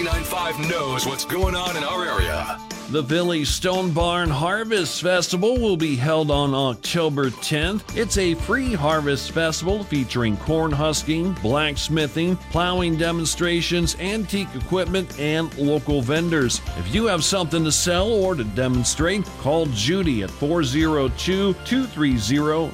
995 knows what's going on in our area. The Philly Stone Barn Harvest Festival will be held on October 10th. It's a free harvest festival featuring corn husking, blacksmithing, plowing demonstrations, antique equipment, and local vendors. If you have something to sell or to demonstrate, call Judy at 402-230